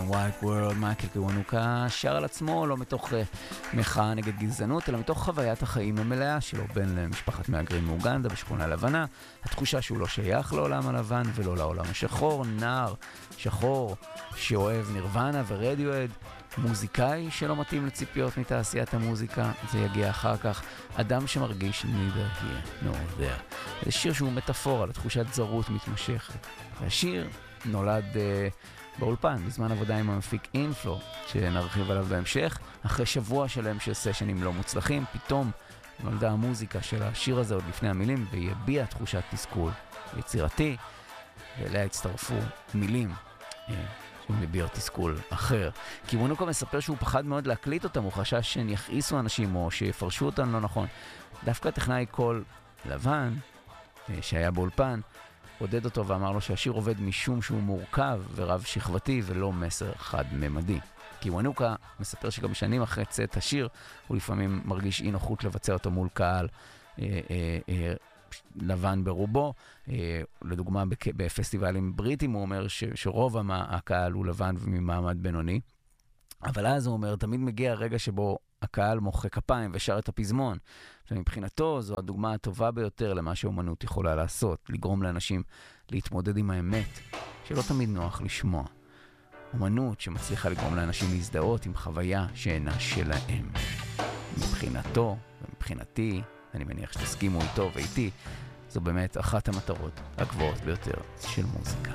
White World, מייקל קיוונוקה שר על עצמו לא מתוך מחאה נגד גזענות, אלא מתוך חוויית החיים המלאה שלו, בן למשפחת מהגרים מאוגנדה בשכונה לבנה, התחושה שהוא לא שייך לעולם הלבן ולא לעולם השחור, נער שחור שאוהב נירוונה ורדיואד, מוזיקאי שלא מתאים לציפיות מתעשיית המוזיקה, זה יגיע אחר כך, אדם שמרגיש neither here nor there. זה שיר שהוא מטאפורה על תחושת זרות מתמשכת. והשיר נולד באולפן, בזמן עבודה עם המפיק אינפלו, שנרחיב עליו בהמשך. אחרי שבוע שלהם של סשנים לא מוצלחים, פתאום נולדה המוזיקה של השיר הזה עוד לפני המילים, והיא הביעה תחושת תסכול יצירתי, ואליה הצטרפו מילים שמביע תסכול אחר. קיוונוקה מספר שהוא פחד מאוד להקליט אותם, הוא חשש שהם יכעיסו אנשים או שיפרשו אותם לא נכון. דווקא טכנאי קול לבן, שהיה באולפן, עודד אותו ואמר לו שהשיר עובד משום שהוא מורכב ורב שכבתי ולא מסר חד-ממדי. קיוונוקה מספר שגם שנים אחרי צאת השיר, הוא לפעמים מרגיש אי נוחות לבצע אותו מול קהל לבן ברובו. לדוגמה, בפסטיבלים בריטים הוא אומר שרוב הקהל הוא לבן וממעמד בינוני. אבל אז הוא אומר, תמיד מגיע הרגע שבו הקהל מוחא כפיים ושר את הפזמון. ומבחינתו זו הדוגמה הטובה ביותר למה שאומנות יכולה לעשות, לגרום לאנשים להתמודד עם האמת, שלא תמיד נוח לשמוע. אומנות שמצליחה לגרום לאנשים להזדהות עם חוויה שאינה שלהם. מבחינתו ומבחינתי, אני מניח שתסכימו איתו ואיתי, זו באמת אחת המטרות הגבוהות ביותר של מוזיקה.